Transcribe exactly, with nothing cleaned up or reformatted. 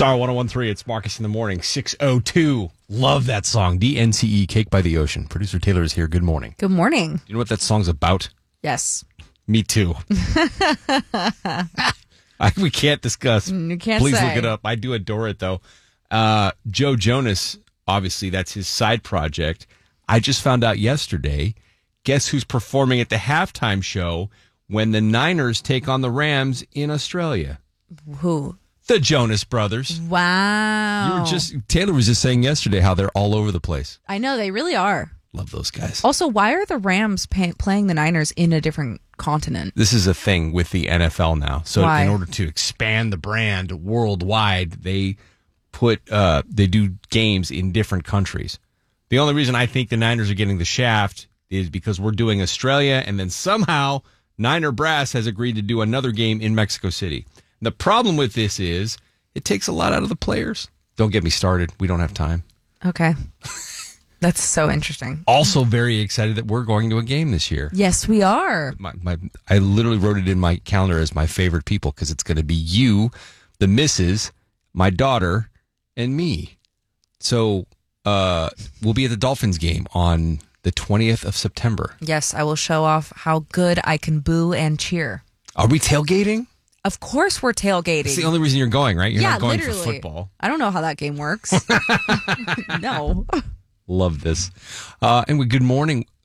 Star one oh one three, it's Marcus in the Morning, six oh two. Love that song, D N C E, Cake by the Ocean. Producer Taylor is here. Good morning. Good morning. Do you know what that song's about? Yes. Me too. I, we can't discuss. You can't Please say. look it up. I do adore it, though. Uh, Joe Jonas, obviously, that's his side project. I just found out yesterday, guess who's performing at the halftime show when the Niners take on the Rams in Australia? Who? The Jonas Brothers. Wow. You were just Taylor was just saying yesterday how they're all over the place. I know, they really are. Love those guys. Also, why are the Rams pay- playing the Niners in a different continent? This is a thing with the N F L now. So Why? in order to expand the brand worldwide, they put uh, they do games in different countries. The only reason I think the Niners are getting the shaft is because we're doing Australia, and then somehow Niner Brass has agreed to do another game in Mexico City. The problem with this is it takes a lot out of the players. Don't get me started. We don't have time. Okay. That's so interesting. Also very excited that we're going to a game this year. Yes, we are. My, my, I literally wrote it in my calendar as my favorite people because it's going to be you, the missus, my daughter, and me. So uh, we'll be at the Dolphins game on the twentieth of September. Yes, I will show off how good I can boo and cheer. Are we tailgating? Of course we're tailgating. It's the only reason you're going, right? You're yeah, not going literally. for football. I don't know how that game works. No. Love this. Uh, and we, good morning.